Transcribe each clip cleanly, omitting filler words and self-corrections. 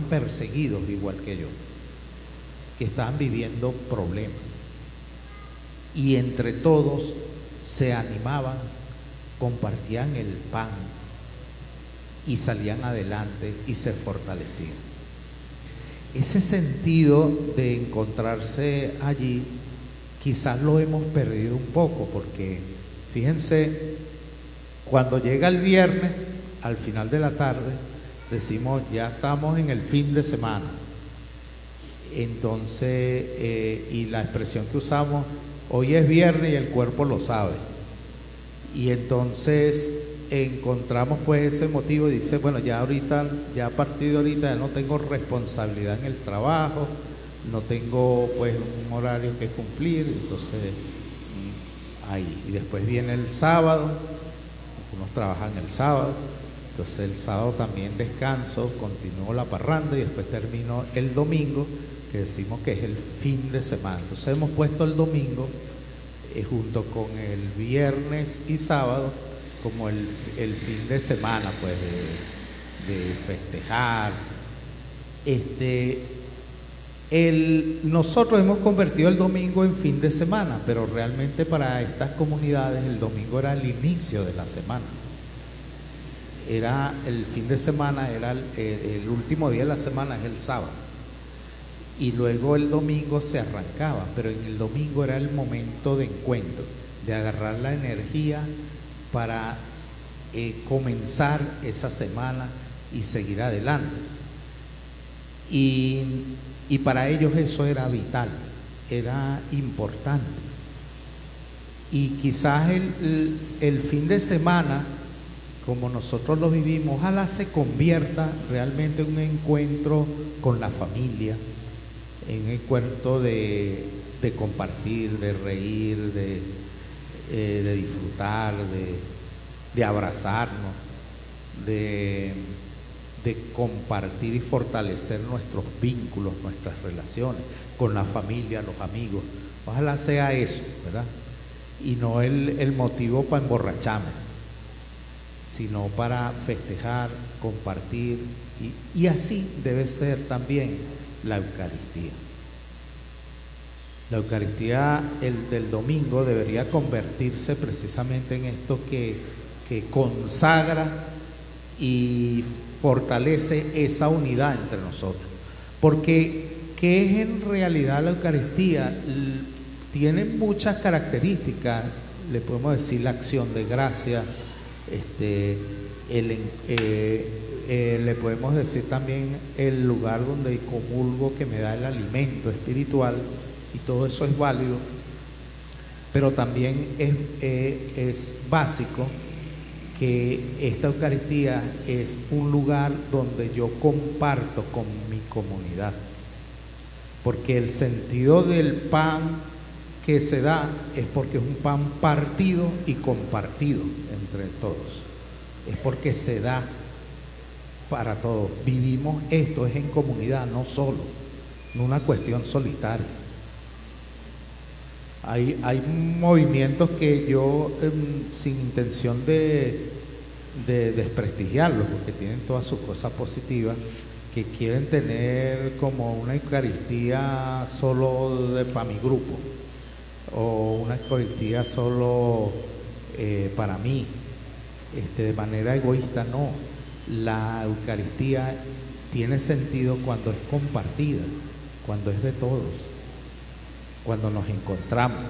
perseguidos igual que yo, que estaban viviendo problemas. Y entre todos se animaban, compartían el pan y salían adelante y se fortalecían. Ese sentido de encontrarse allí quizás lo hemos perdido un poco, porque fíjense, cuando llega el viernes, al final de la tarde, decimos ya estamos en el fin de semana. Entonces, y la expresión que usamos, hoy es viernes y el cuerpo lo sabe. Y entonces encontramos pues ese motivo y dice, bueno, ya ahorita, ya a partir de ahorita ya no tengo responsabilidad en el trabajo, no tengo pues un horario que cumplir, entonces ahí. Y después viene el sábado, unos trabajan el sábado, entonces el sábado también descanso, continúo la parranda y después termino el domingo, que decimos que es el fin de semana. Entonces hemos puesto el domingo junto con el viernes y sábado como el fin de semana pues de festejar. Nosotros hemos convertido el domingo en fin de semana, pero realmente para estas comunidades el domingo era el inicio de la semana. Era el fin de semana, era el último día de la semana, es el sábado. Y luego el domingo se arrancaba, pero en el domingo era el momento de encuentro, de agarrar la energía para comenzar esa semana y seguir adelante. Y para ellos eso era vital, era importante. Y quizás el fin de semana, como nosotros lo vivimos, ojalá se convierta realmente en un encuentro con la familia, en un encuentro de compartir, de reír, de disfrutar, de abrazarnos, de compartir y fortalecer nuestros vínculos, nuestras relaciones con la familia, los amigos. Ojalá sea eso, ¿verdad? Y no el motivo para emborracharme, sino para festejar, compartir, y así debe ser también la Eucaristía. La Eucaristía del domingo debería convertirse precisamente en esto que consagra y fortalece esa unidad entre nosotros. Porque, ¿qué es en realidad la Eucaristía? Tiene muchas características, le podemos decir la acción de gracia, le podemos decir también el lugar donde comulgo, que me da el alimento espiritual, y todo eso es válido, pero también es básico que esta Eucaristía es un lugar donde yo comparto con mi comunidad, porque el sentido del pan que se da es porque es un pan partido y compartido entre todos, es porque se da para todos. Vivimos esto es en comunidad, no solo, no una cuestión solitaria. Hay movimientos que yo, sin intención de desprestigiarlos, porque tienen todas sus cosas positivas, que quieren tener como una Eucaristía solo para mi grupo, o una Eucaristía solo para mí, de manera egoísta. No, la Eucaristía tiene sentido cuando es compartida, cuando es de todos, cuando nos encontramos.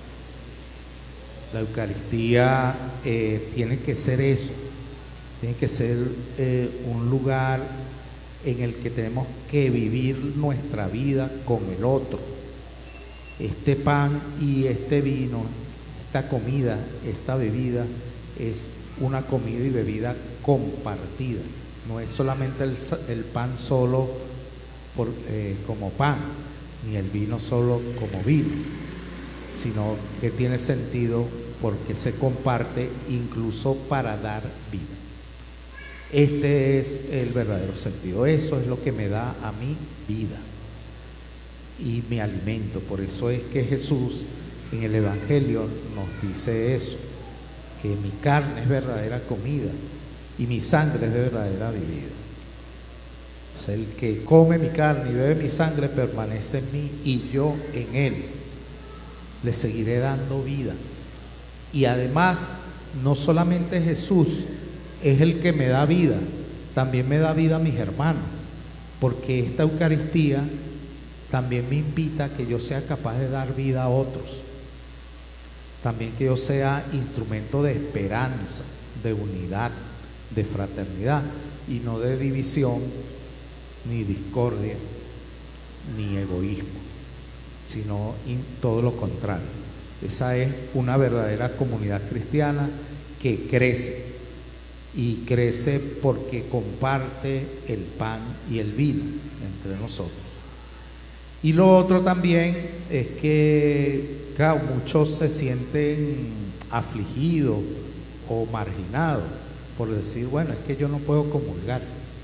La Eucaristía tiene que ser eso, tiene que ser un lugar en el que tenemos que vivir nuestra vida con el otro. Este pan y este vino, esta comida, esta bebida, es una comida y bebida compartida. No es solamente el pan solo como pan, ni el vino solo como vino, sino que tiene sentido porque se comparte incluso para dar vida. Este es el verdadero sentido. Eso es lo que me da a mí vida y mi alimento. Por eso es que Jesús en el Evangelio nos dice eso, que mi carne es verdadera comida y mi sangre es verdadera bebida. O sea, el que come mi carne y bebe mi sangre permanece en mí y yo en él. Le seguiré dando vida. Y además, no solamente Jesús es el que me da vida, también me da vida a mis hermanos, porque esta Eucaristía también me invita a que yo sea capaz de dar vida a otros, también que yo sea instrumento de esperanza, de unidad, de fraternidad, y no de división, ni discordia, ni egoísmo, sino todo lo contrario. Esa es una verdadera comunidad cristiana que crece, y crece porque comparte el pan y el vino entre nosotros. Y lo otro también es que, claro, muchos se sienten afligidos o marginados por decir, bueno, es que yo no puedo comulgar.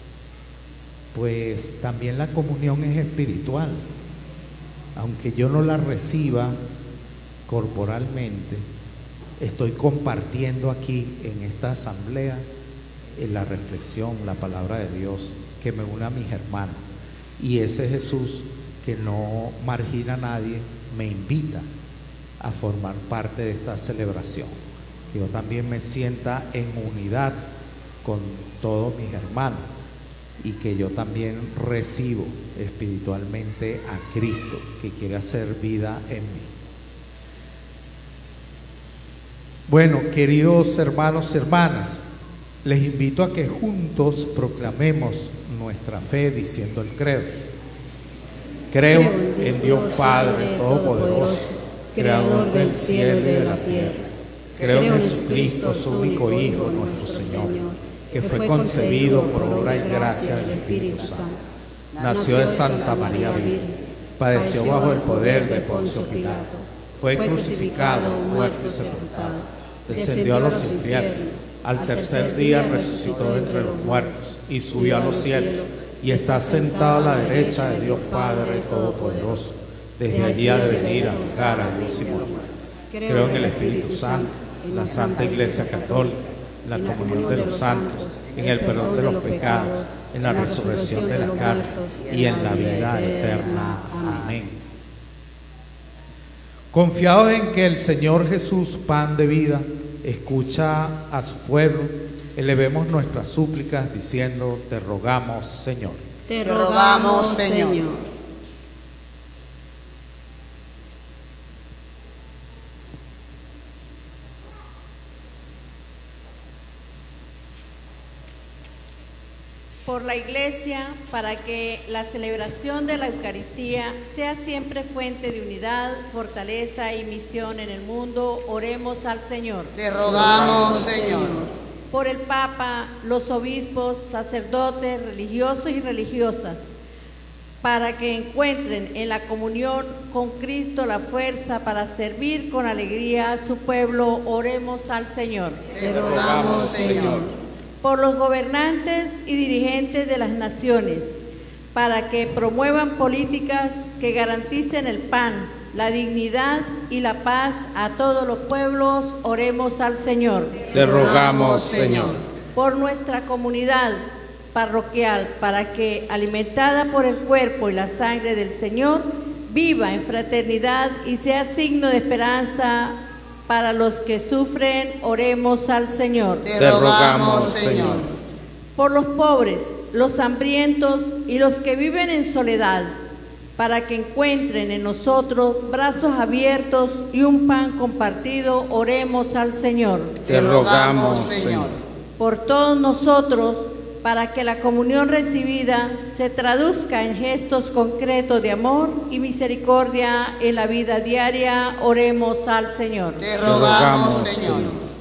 Pues también la comunión es espiritual. Aunque yo no la reciba corporalmente, estoy compartiendo aquí en esta asamblea en la reflexión, la palabra de Dios que me une a mis hermanos. Y ese Jesús que no margina a nadie me invita a formar parte de esta celebración, que yo también me sienta en unidad con todos mis hermanos y que yo también recibo espiritualmente a Cristo que quiere hacer vida en mí. Bueno, queridos hermanos y hermanas, les invito a que juntos proclamemos nuestra fe diciendo el credo. Creo en Dios Padre Todopoderoso, Creador del cielo y de la tierra. Creo en Jesucristo, su único Hijo, nuestro Señor, que fue concebido por obra y gracia del Espíritu Santo. Nació de Santa María Virgen, padeció bajo el poder de Poncio Pilato, fue crucificado, muerto y sepultado, descendió a los infiernos, al tercer día resucitó entre los muertos y subió a los cielos, y está sentado a la derecha de Dios Padre Todopoderoso. Desde allí ha de venir a juzgar a vivos y muertos. Creo en el Espíritu Santo, en la Santa Iglesia Católica, en la comunión de los santos, en el perdón de los pecados, en la resurrección de la carne y en la vida eterna. Amén. Confiados en que el Señor Jesús, pan de vida, escucha a su pueblo, elevemos nuestras súplicas diciendo: te rogamos, Señor. Te rogamos, Señor. Por la Iglesia, para que la celebración de la Eucaristía sea siempre fuente de unidad, fortaleza y misión en el mundo, oremos al Señor. Te rogamos, Señor. Por el Papa, los obispos, sacerdotes, religiosos y religiosas, para que encuentren en la comunión con Cristo la fuerza para servir con alegría a su pueblo, oremos al Señor. Te rogamos, Señor. Por los gobernantes y dirigentes de las naciones, para que promuevan políticas que garanticen el pan, la dignidad y la paz a todos los pueblos, oremos al Señor. Te rogamos, Señor. Por nuestra comunidad parroquial, para que, alimentada por el cuerpo y la sangre del Señor, viva en fraternidad y sea signo de esperanza para los que sufren, oremos al Señor. Te rogamos, Señor. Por los pobres, los hambrientos y los que viven en soledad, para que encuentren en nosotros brazos abiertos y un pan compartido, oremos al Señor. Te rogamos, Señor. Por todos nosotros, para que la comunión recibida se traduzca en gestos concretos de amor y misericordia en la vida diaria, oremos al Señor. Te rogamos, Señor.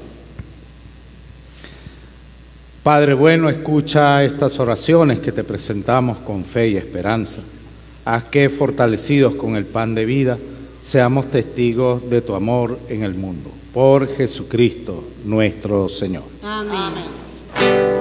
Padre bueno, escucha estas oraciones que te presentamos con fe y esperanza. Haz que, fortalecidos con el pan de vida, seamos testigos de tu amor en el mundo. Por Jesucristo nuestro Señor. Amén.